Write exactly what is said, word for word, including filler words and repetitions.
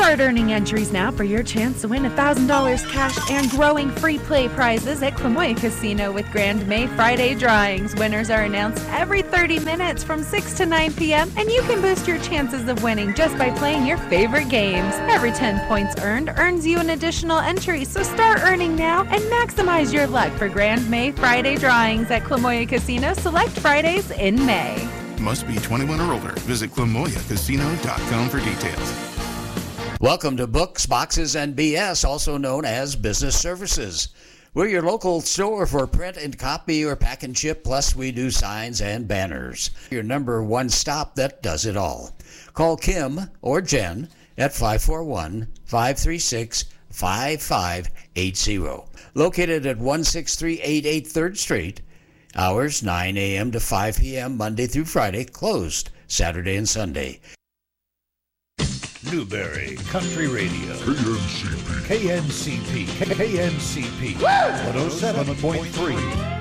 Start earning entries now for your chance to win one thousand dollars cash and growing free play prizes at Clamoya Casino with Grand May Friday drawings. Winners are announced every thirty minutes from six to nine p.m. and you can boost your chances of winning just by playing your favorite games. Every ten points earned earns you an additional entry, so start earning now and maximize your luck for Grand May Friday drawings at Clamoya Casino Select Fridays in May. Must be twenty-one or older. Visit clamoya casino dot com for details. Welcome to Books, Boxes, and B S, also known as Business Services. We're your local store for print and copy or pack and ship, plus we do signs and banners. Your number one stop that does it all. Call Kim or Jen at five four one, five three six, five five eight zero. Located at one six three eight eight third Street. Hours nine a.m. to five p.m. Monday through Friday. Closed Saturday and Sunday. Newberry Country Radio. K N C P. K N C P. K N C P. one oh seven point three.